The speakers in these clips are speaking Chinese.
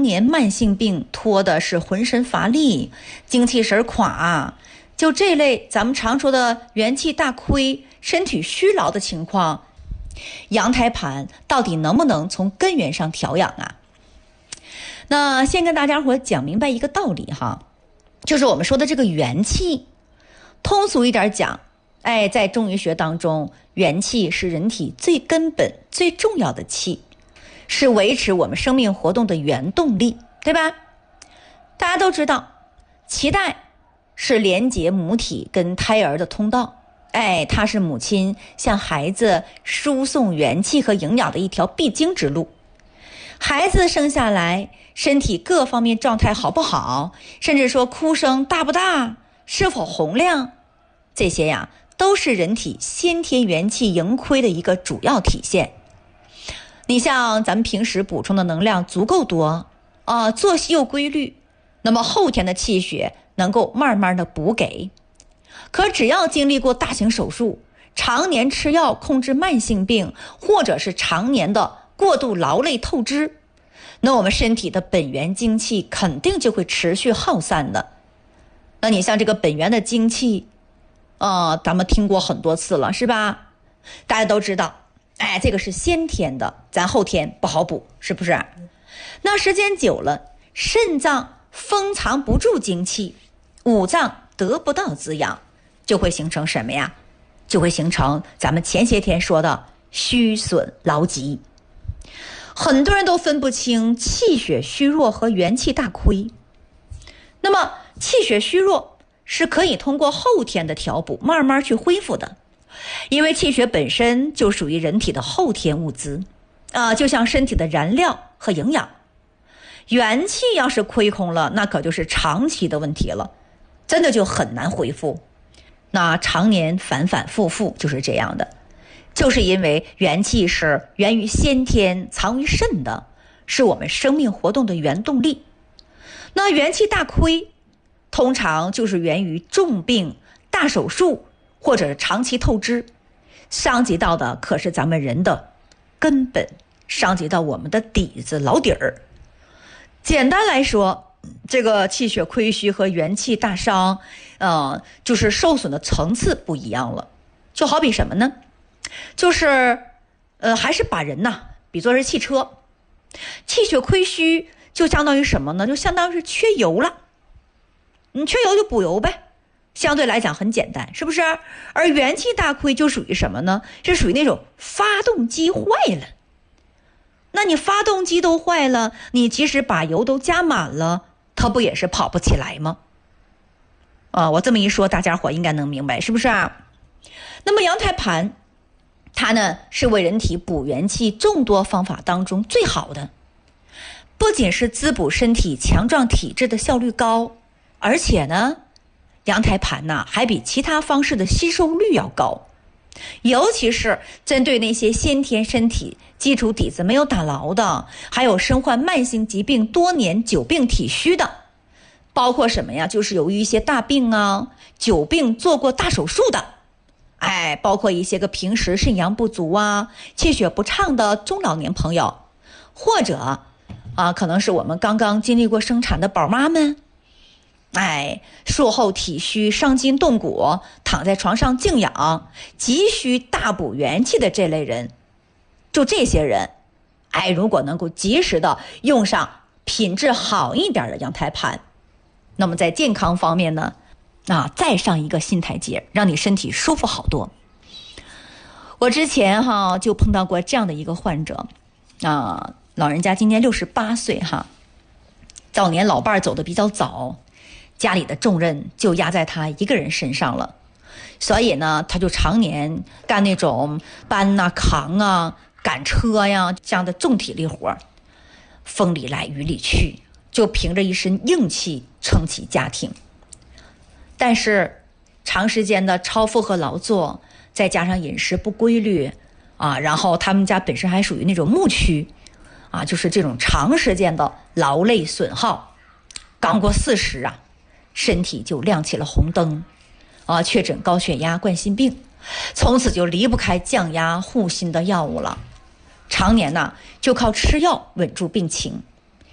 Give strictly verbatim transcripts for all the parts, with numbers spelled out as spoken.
年慢性病拖的是浑身乏力、精气神垮，就这类咱们常说的元气大亏、身体虚劳的情况，羊胎盘到底能不能从根源上调养啊？那先跟大家伙讲明白一个道理哈，就是我们说的这个元气，通俗一点讲，哎，在中医学当中，元气是人体最根本最重要的气，是维持我们生命活动的原动力，对吧？大家都知道，脐带是连接母体跟胎儿的通道，哎，它是母亲向孩子输送元气和营养的一条必经之路。孩子生下来，身体各方面状态好不好，甚至说哭声大不大，是否洪亮，这些呀，都是人体先天元气盈亏的一个主要体现。你像咱们平时补充的能量足够多啊，作息又规律，那么后天的气血能够慢慢的补给。可只要经历过大型手术，常年吃药控制慢性病，或者是常年的过度劳累透支，那我们身体的本源精气肯定就会持续耗散的。那你像这个本源的精气呃，咱们听过很多次了，是吧？大家都知道，哎，这个是先天的，咱后天不好补，是不是？那时间久了，肾脏封藏不住精气，五脏得不到滋养，就会形成什么呀？就会形成咱们前些天说的虚损劳疾。很多人都分不清气血虚弱和元气大亏。那么气血虚弱是可以通过后天的调补慢慢去恢复的，因为气血本身就属于人体的后天物资啊、呃，就像身体的燃料和营养。元气要是亏空了，那可就是长期的问题了，真的就很难恢复。那常年反反复复就是这样的，就是因为元气是源于先天藏于肾的，是我们生命活动的原动力。那元气大亏通常就是源于重病、大手术或者长期透支，伤及到的可是咱们人的根本，伤及到我们的底子老底儿。简单来说，这个气血亏虚和元气大伤呃，就是受损的层次不一样了。就好比什么呢？就是呃，还是把人呐比作是汽车，气血亏虚就相当于什么呢？就相当于是缺油了，你缺油就补油呗，相对来讲很简单，是不是？而元气大亏就属于什么呢？是属于那种发动机坏了。那你发动机都坏了，你即使把油都加满了，它不也是跑不起来吗？啊，我这么一说，大家伙应该能明白，是不是啊？那么羊胎盘它呢是为人体补元气众多方法当中最好的，不仅是滋补身体强壮体质的效率高，而且呢羊胎盘呢还比其他方式的吸收率要高，尤其是针对那些先天身体基础底子没有打牢的，还有身患慢性疾病多年久病体虚的，包括什么呀？就是由于一些大病啊、久病做过大手术的，哎，包括一些个平时肾阳不足啊、气血不畅的中老年朋友，或者啊，可能是我们刚刚经历过生产的宝妈们，哎，术后体虚伤筋动骨，躺在床上静养，急需大补元气的这类人，就这些人，哎，如果能够及时的用上品质好一点的羊胎盘，那么在健康方面呢，啊，再上一个新台阶，让你身体舒服好多。我之前哈就碰到过这样的一个患者，啊，老人家今年六十八岁哈，早年老伴儿走得比较早，家里的重任就压在他一个人身上了，所以呢，他就常年干那种搬啊、扛啊、赶车呀这样的重体力活，风里来雨里去，就凭着一身硬气撑起家庭。但是长时间的超负荷劳作，再加上饮食不规律啊，然后他们家本身还属于那种牧区啊，就是这种长时间的劳累损耗，刚过四十啊，身体就亮起了红灯啊，确诊高血压、冠心病，从此就离不开降压护心的药物了，常年呢就靠吃药稳住病情。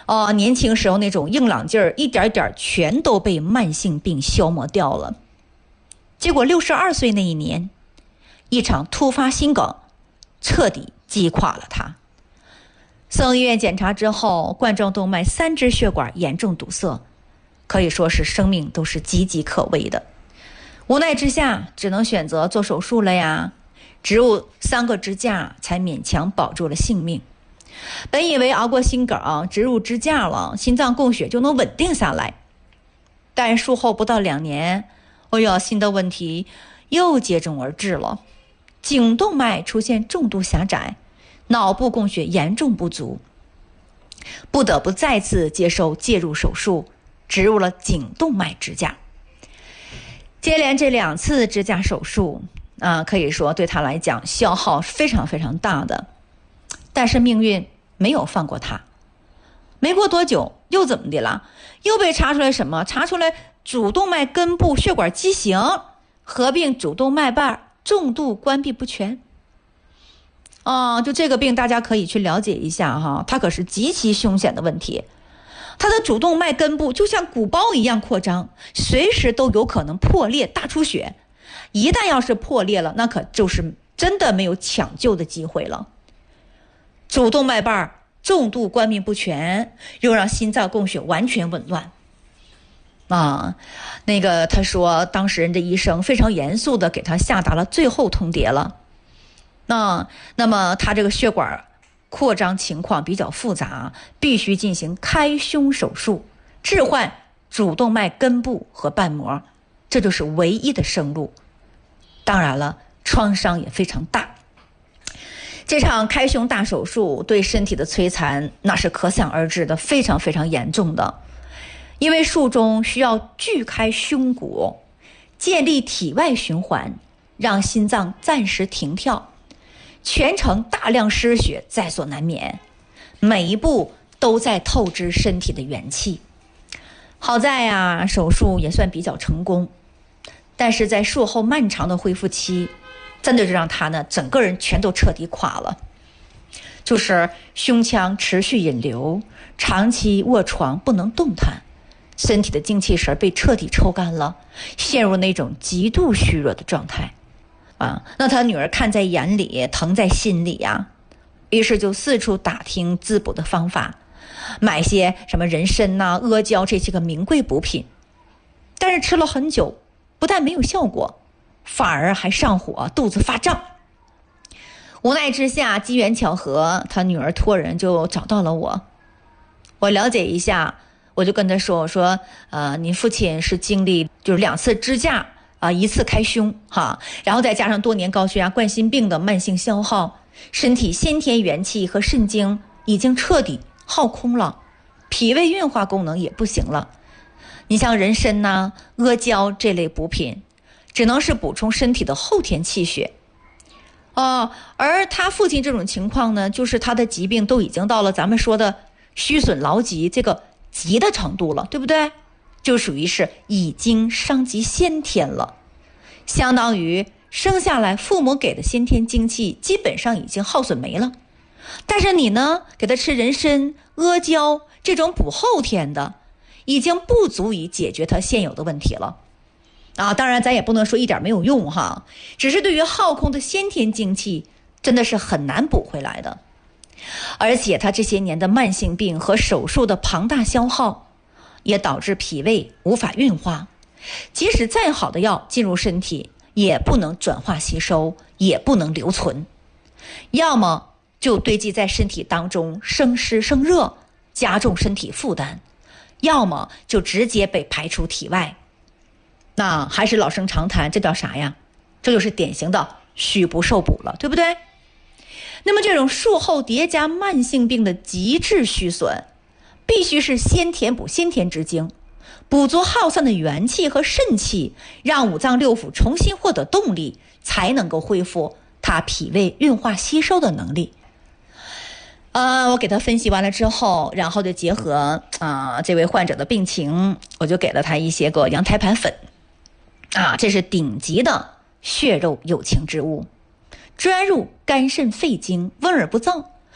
哦，年轻时候那种硬朗劲儿一点点全都被慢性病消磨掉了。结果六十二岁那一年，一场突发心梗彻底击垮了他。送医院检查之后，冠状动脉三支血管严重堵塞，可以说是生命都是岌岌可危的。无奈之下，只能选择做手术了呀，植入三个支架才勉强保住了性命。本以为熬过心梗，植入支架了，心脏供血就能稳定下来，但术后不到两年，哎呀，新的问题又接踵而至了。颈动脉出现重度狭窄，脑部供血严重不足，不得不再次接受介入手术，植入了颈动脉支架。接连这两次支架手术啊，可以说对他来讲消耗是非常非常大的。但是命运没有放过他，没过多久又怎么的了？又被查出来什么？查出来主动脉根部血管畸形，合并主动脉瓣重度关闭不全。啊，就这个病大家可以去了解一下哈，它可是极其凶险的问题。它的主动脉根部就像鼓包一样扩张，随时都有可能破裂大出血。一旦要是破裂了，那可就是真的没有抢救的机会了。主动脉瓣重度关闭不全，又让心脏供血完全紊乱。啊，那个他说，当时人的医生非常严肃的给他下达了最后通牒了。那那么他这个血管扩张情况比较复杂，必须进行开胸手术，置换主动脉根部和瓣膜，这就是唯一的生路。当然了，创伤也非常大。这场开胸大手术对身体的摧残那是可想而知的，非常非常严重的。因为术中需要锯开胸骨，建立体外循环，让心脏暂时停跳，全程大量失血在所难免，每一步都在透支身体的元气。好在啊，手术也算比较成功，但是在术后漫长的恢复期，真的是让他呢整个人全都彻底垮了。就是胸腔持续引流，长期卧床不能动弹，身体的精气神被彻底抽干了，陷入那种极度虚弱的状态啊。那他女儿看在眼里，疼在心里呀、啊，于是就四处打听滋补的方法，买些什么人参呐、阿胶这些个名贵补品，但是吃了很久，不但没有效果，反而还上火，肚子发胀。无奈之下，机缘巧合，他女儿托人就找到了我。我了解一下，我就跟他说：“我说，呃，你父亲是经历就是两次支架啊、呃，一次开胸哈，然后再加上多年高血压、冠心病的慢性消耗，身体先天元气和肾精已经彻底耗空了，脾胃运化功能也不行了。你像人参呐、阿胶这类补品，只能是补充身体的后天气血。”哦，而他父亲这种情况呢，就是他的疾病都已经到了咱们说的虚损劳疾这个急的程度了，对不对？就属于是已经伤及先天了，相当于生下来父母给的先天精气基本上已经耗损没了。但是你呢，给他吃人参、阿胶这种补后天的，已经不足以解决他现有的问题了。啊，当然咱也不能说一点没有用哈，只是对于耗空的先天精气真的是很难补回来的。而且他这些年的慢性病和手术的庞大消耗，也导致脾胃无法运化，即使再好的药进入身体，也不能转化吸收，也不能留存，要么就堆积在身体当中生湿生热，加重身体负担，要么就直接被排出体外。那还是老生常谈，这叫啥呀？这就是典型的虚不受补了，对不对？那么这种术后叠加慢性病的极致虚损，必须是先填补先天之精，补足耗散的元气和肾气，让五脏六腑重新获得动力，才能够恢复它脾胃运化吸收的能力。呃，我给他分析完了之后，然后就结合啊、呃、这位患者的病情，我就给了他一些个羊胎盘粉。啊，这是顶级的血肉有情之物，专入肝肾肺经，温而不燥，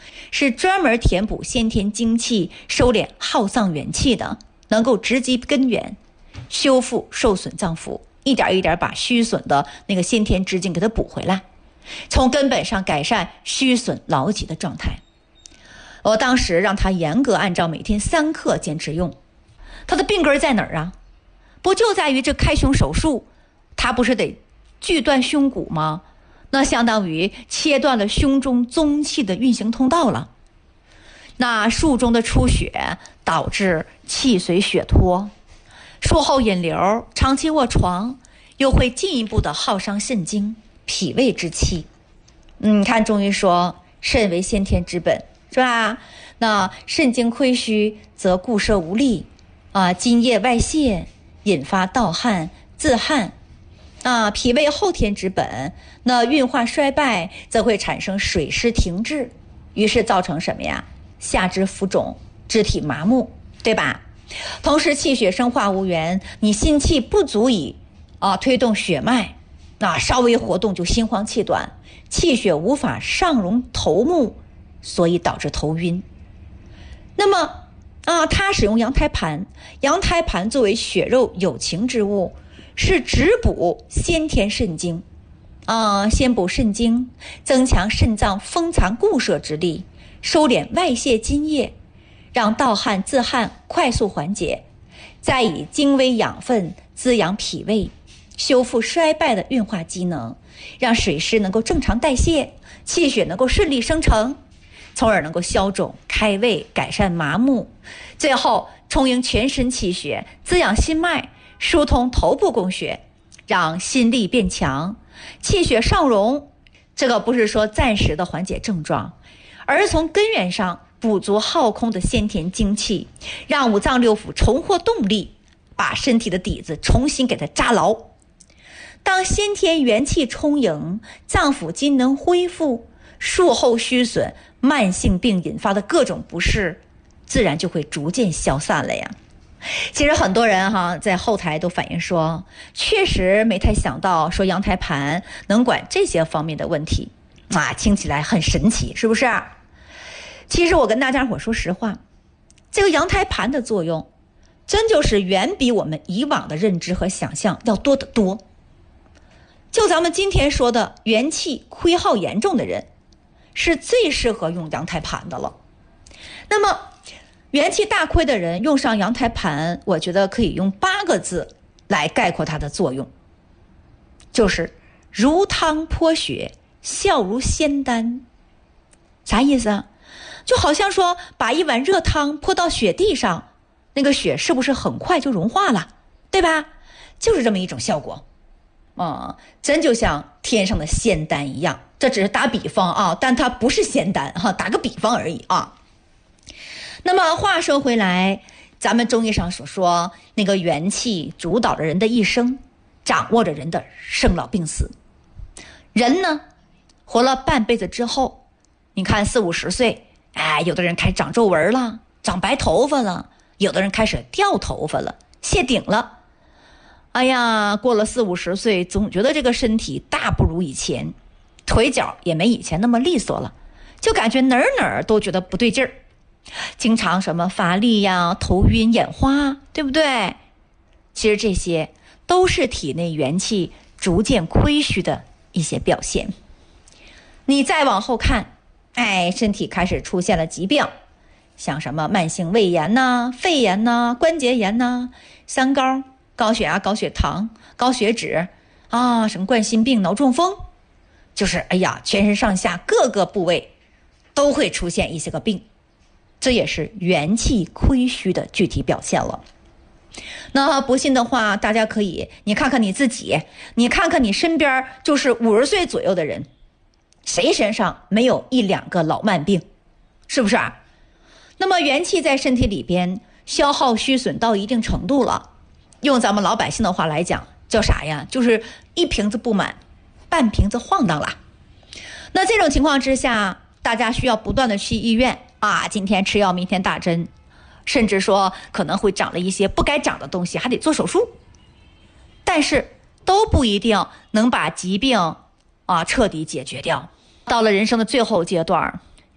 是专门填补先天精气、收敛耗丧元气的，能够直击根源，修复受损脏腑，一点一点把虚损的那个先天之精给它补回来，从根本上改善虚损劳疾的状态。我当时让他严格按照每天三克坚持用。他的病根在哪儿啊？不就在于这开胸手术，他不是得锯断胸骨吗？那相当于切断了胸中宗气的运行通道了。那术中的出血导致气随血脱，术后引流，长期卧床又会进一步的耗伤肾精、脾胃之气。嗯，你看中医说肾为先天之本，是吧？那肾精亏虚则固摄无力啊，津液外泄，引发盗汗、自汗啊。脾胃后天之本，那运化衰败则会产生水湿停滞，于是造成什么呀？下肢浮肿，肢体麻木，对吧？同时气血生化无源，你心气不足以啊推动血脉，那稍微活动就心慌气短，气血无法上融头目，所以导致头晕。那么啊，他使用羊胎盘，羊胎盘作为血肉有情之物，是直补先天肾精啊，先补肾精，增强肾脏封藏固摄之力，收敛外泄津液，让盗汗自汗快速缓解，再以精微养分滋养脾胃，修复衰败的运化机能，让水湿能够正常代谢，气血能够顺利生成，从而能够消肿开胃，改善麻木，最后充盈全身气血，滋养心脉，疏通头部供血，让心力变强，气血上融。这个不是说暂时的缓解症状，而是从根源上补足耗空的先天精气，让五脏六腑重获动力，把身体的底子重新给它扎牢。当先天元气充盈，脏腑机能恢复，术后虚损、慢性病引发的各种不适自然就会逐渐消散了呀。其实很多人哈在后台都反映说，确实没太想到说羊胎盘能管这些方面的问题啊，听起来很神奇，是不是？其实我跟大家伙说实话，这个羊胎盘的作用真就是远比我们以往的认知和想象要多得多。就咱们今天说的元气亏耗严重的人，是最适合用羊胎盘的了。那么元气大亏的人用上羊胎盘，我觉得可以用八个字来概括它的作用，就是如汤泼血，效如仙丹。啥意思啊？就好像说把一碗热汤泼到雪地上，那个雪是不是很快就融化了，对吧？就是这么一种效果啊、嗯，真就像天上的仙丹一样。这只是打比方啊，但它不是仙丹哈，打个比方而已啊。那么话说回来，咱们中医上所说那个元气主导着人的一生，掌握着人的生老病死。人呢活了半辈子之后，你看四五十岁，哎，有的人开始长皱纹了，长白头发了，有的人开始掉头发了，谢顶了。哎呀，过了四五十岁，总觉得这个身体大不如以前，腿脚也没以前那么利索了，就感觉哪儿哪儿都觉得不对劲儿，经常什么乏力呀、头晕眼花，对不对？其实这些都是体内元气逐渐亏虚的一些表现。你再往后看，哎，身体开始出现了疾病，像什么慢性胃炎呐、肺炎呐、关节炎呐、三高、高血压、高血糖、高血脂啊，什么冠心病、脑中风，就是哎呀，全身上下各个部位都会出现一些个病，这也是元气亏虚的具体表现了。那不信的话，大家可以你看看你自己，你看看你身边，就是五十岁左右的人，谁身上没有一两个老慢病，是不是啊？那么元气在身体里边消耗虚损到一定程度了，用咱们老百姓的话来讲叫啥呀？就是一瓶子不满，半瓶子晃荡了。那这种情况之下，大家需要不断的去医院啊，今天吃药，明天打针，甚至说可能会长了一些不该长的东西，还得做手术，但是都不一定能把疾病啊彻底解决掉。到了人生的最后阶段，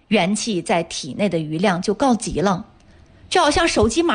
元气在体内的余量就告急了，就好像手机马